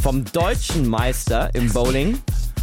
Vom deutschen Meister im Bowling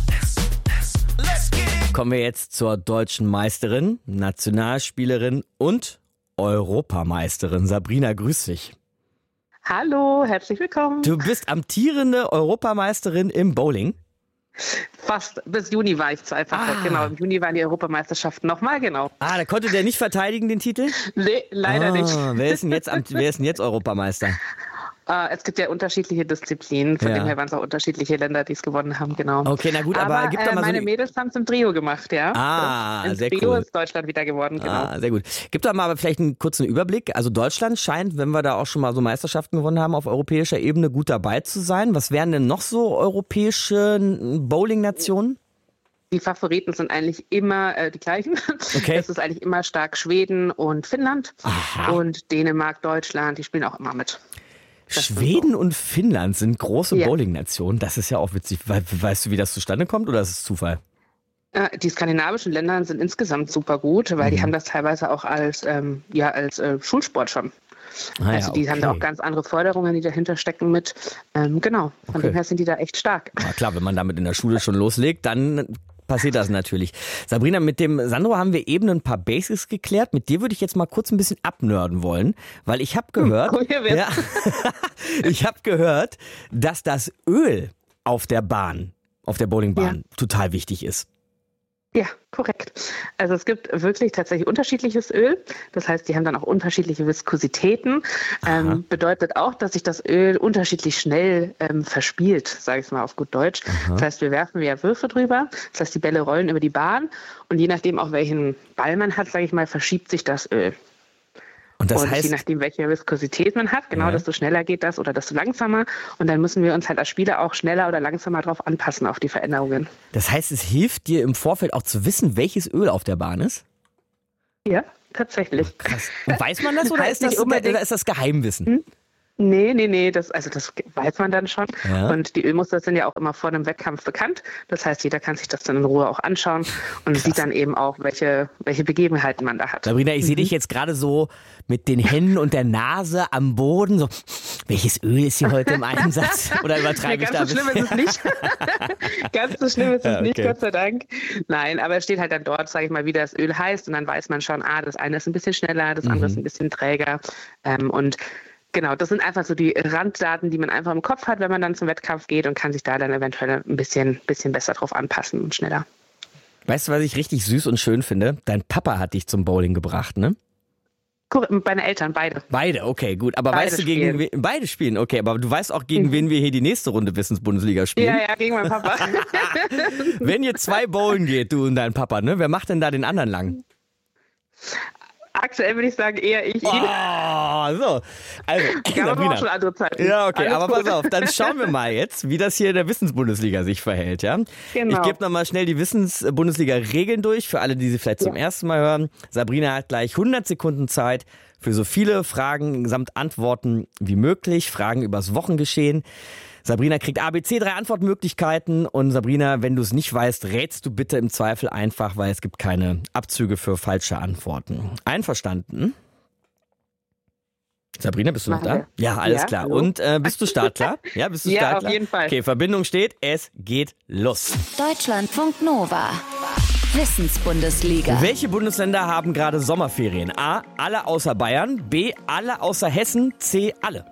kommen wir jetzt zur deutschen Meisterin, Nationalspielerin und Europameisterin. Sabrina, grüß dich. Hallo, herzlich willkommen. Du bist amtierende Europameisterin im Bowling. Fast, bis Juni war ich zweifach. Genau, im Juni waren die Europameisterschaften nochmal, genau. Da konnte der nicht verteidigen, den Titel? Nee, leider nicht. Wer ist denn jetzt Europameister? Es gibt ja unterschiedliche Disziplinen, von dem her waren es auch unterschiedliche Länder, die es gewonnen haben, genau. Okay, na gut, aber gib doch mal meine Mädels haben es im Trio gemacht, ja. Im sehr Trio cool. ist Deutschland wieder geworden, genau. Sehr gut. Gib doch mal aber vielleicht einen kurzen Überblick. Also Deutschland scheint, wenn wir da auch schon mal so Meisterschaften gewonnen haben, auf europäischer Ebene gut dabei zu sein. Was wären denn noch so europäische Bowling-Nationen? Die Favoriten sind eigentlich immer die gleichen. Okay. Es ist eigentlich immer stark Schweden und Finnland. Aha. Und Dänemark, Deutschland, die spielen auch immer mit. Schweden und Finnland sind große Bowling-Nationen. Das ist ja auch witzig. Weißt du, wie das zustande kommt oder ist es Zufall? Die skandinavischen Länder sind insgesamt super gut, weil die haben das teilweise auch als Schulsport schon. Also die haben da auch ganz andere Forderungen, die dahinter stecken mit. Genau, von dem her sind die da echt stark. Na klar, wenn man damit in der Schule schon loslegt, dann passiert das natürlich. Sabrina, mit dem Sandro haben wir eben ein paar Basics geklärt. Mit dir würde ich jetzt mal kurz ein bisschen abnörden wollen, weil ich habe gehört, ich habe gehört, dass das Öl auf der Bahn, auf der Bowlingbahn total wichtig ist. Ja, korrekt. Also es gibt wirklich tatsächlich unterschiedliches Öl. Das heißt, die haben dann auch unterschiedliche Viskositäten. Bedeutet auch, dass sich das Öl unterschiedlich schnell verspielt, sage ich mal auf gut Deutsch. Das heißt, wir werfen ja Würfe drüber. Das heißt, die Bälle rollen über die Bahn. Und je nachdem auch welchen Ball man hat, sage ich mal, verschiebt sich das Öl. Und das heißt, je nachdem, welche Viskosität man hat, desto schneller geht das oder desto langsamer. Und dann müssen wir uns halt als Spieler auch schneller oder langsamer darauf anpassen, auf die Veränderungen. Das heißt, es hilft dir im Vorfeld auch zu wissen, welches Öl auf der Bahn ist? Ja, tatsächlich. Oh, krass. Und weiß man das oder ist das Geheimwissen? Nee, das weiß man dann schon. Ja. Und die Ölmuster sind ja auch immer vor einem Wettkampf bekannt. Das heißt, jeder kann sich das dann in Ruhe auch anschauen und sieht dann eben auch, welche Begebenheiten man da hat. Sabrina, ich sehe dich jetzt gerade so mit den Händen und der Nase am Boden. So, welches Öl ist hier heute im Einsatz? Oder übertreibe ich da? Ganz so schlimm ist es nicht. Ganz so schlimm ist es nicht, Gott sei Dank. Nein, aber es steht halt dann dort, sage ich mal, wie das Öl heißt. Und dann weiß man schon, das eine ist ein bisschen schneller, das andere ist ein bisschen träger. Und genau, das sind einfach so die Randdaten, die man einfach im Kopf hat, wenn man dann zum Wettkampf geht und kann sich da dann eventuell ein bisschen besser drauf anpassen und schneller. Weißt du, was ich richtig süß und schön finde? Dein Papa hat dich zum Bowling gebracht, ne? Meine Eltern, beide. Beide, okay, gut. Aber beide weißt du, gegen wen? Beide spielen, okay. Aber du weißt auch, gegen wen wir hier die nächste Runde Wissensbundesliga spielen? Ja, gegen meinen Papa. Wenn ihr 2 bowlen geht, du und dein Papa, ne? Wer macht denn da den anderen lang? Aktuell würde ich sagen, eher ich. So. Also, Sabrina. Auch schon andere Zeiten. Ja, okay, aber pass auf, dann schauen wir mal jetzt, wie das hier in der Wissensbundesliga sich verhält, ja? Genau. Ich gebe nochmal schnell die Wissensbundesliga-Regeln durch, für alle, die sie vielleicht zum ersten Mal hören. Sabrina hat gleich 100 Sekunden Zeit für so viele Fragen samt Antworten wie möglich, Fragen übers Wochengeschehen. Sabrina kriegt ABC 3 Antwortmöglichkeiten und Sabrina, wenn du es nicht weißt, rätst du bitte im Zweifel einfach, weil es gibt keine Abzüge für falsche Antworten. Einverstanden? Sabrina, bist du noch da? Ja, alles klar. Hallo. Und bist du startklar? Ja, bist du startklar? Ja, auf jeden Fall. Okay, Verbindung steht, es geht los. Deutschlandfunk Nova. Wissensbundesliga. Welche Bundesländer haben gerade Sommerferien? A, alle außer Bayern. B, alle außer Hessen. C, alle.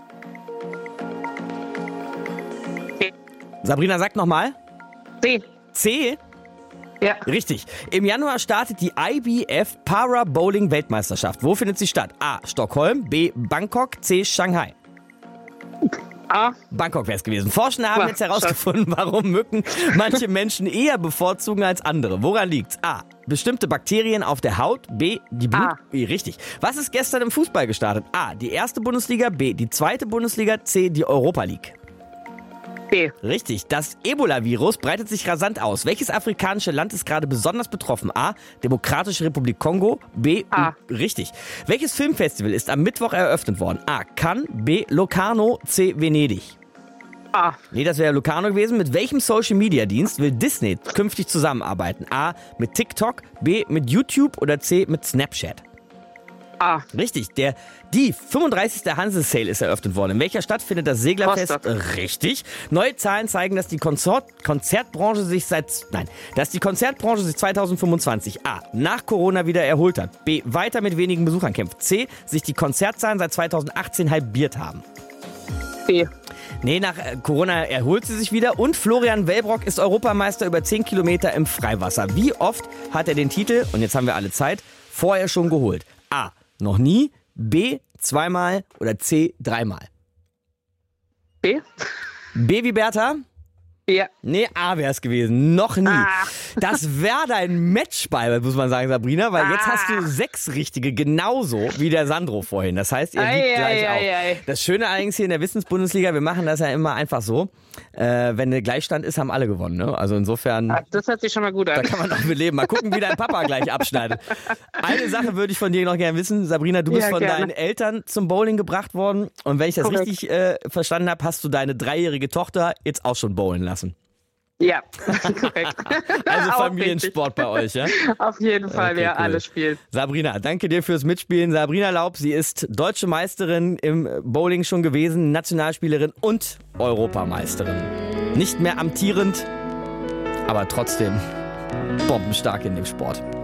Sabrina, sag nochmal. C. C? Ja. Richtig. Im Januar startet die IBF Para Bowling Weltmeisterschaft. Wo findet sie statt? A, Stockholm. B, Bangkok. C, Shanghai. A. Bangkok wäre es gewesen. Forscher haben jetzt herausgefunden, warum Mücken manche Menschen eher bevorzugen als andere. Woran liegt's? A, bestimmte Bakterien auf der Haut. B, die Blut... Richtig. Was ist gestern im Fußball gestartet? A, die erste Bundesliga. B, die zweite Bundesliga. C, die Europa League. B. Richtig. Das Ebola-Virus breitet sich rasant aus. Welches afrikanische Land ist gerade besonders betroffen? A. Demokratische Republik Kongo. B. A. Richtig. Welches Filmfestival ist am Mittwoch eröffnet worden? A. Cannes. B. Locarno. C. Venedig. A. Nee, das wäre Locarno gewesen. Mit welchem Social-Media-Dienst will Disney künftig zusammenarbeiten? A. Mit TikTok. B. Mit YouTube. Oder C. Mit Snapchat. A. Richtig, die 35. Hanse-Sail ist eröffnet worden. In welcher Stadt findet das Seglerfest? Rostock. Richtig. Neue Zahlen zeigen, dass die Konzertbranche sich 2025 A. nach Corona wieder erholt hat, B. weiter mit wenigen Besuchern kämpft, C. sich die Konzertzahlen seit 2018 halbiert haben. B. Nee, nach Corona erholt sie sich wieder und Florian Wellbrock ist Europameister über 10 Kilometer im Freiwasser. Wie oft hat er den Titel, und jetzt haben wir alle Zeit, vorher schon geholt? A. Noch nie, B. zweimal oder C. dreimal? B. B wie Bertha? Ja. Nee, A wäre es gewesen. Noch nie. Das wäre dein Matchball, muss man sagen, Sabrina, weil jetzt hast du 6 richtige, genauso wie der Sandro vorhin. Das heißt, ihr liegt gleich auf. Das Schöne allerdings hier in der Wissensbundesliga, wir machen das ja immer einfach so. Wenn der Gleichstand ist, haben alle gewonnen. Ne? Also insofern. Das hört sich schon mal gut an. Da kann man doch mit leben. Mal gucken, wie dein Papa gleich abschneidet. Eine Sache würde ich von dir noch gerne wissen. Sabrina, du bist von deinen Eltern zum Bowling gebracht worden. Und wenn ich das richtig verstanden habe, hast du deine 3-jährige Tochter jetzt auch schon bowlen lassen. Ja, korrekt. Also Familiensport bei euch, ja? Auf jeden Fall, okay, ja, cool. Alles spielen. Sabrina, danke dir fürs Mitspielen. Sabrina Laub, sie ist deutsche Meisterin im Bowling schon gewesen, Nationalspielerin und Europameisterin. Nicht mehr amtierend, aber trotzdem bombenstark in dem Sport.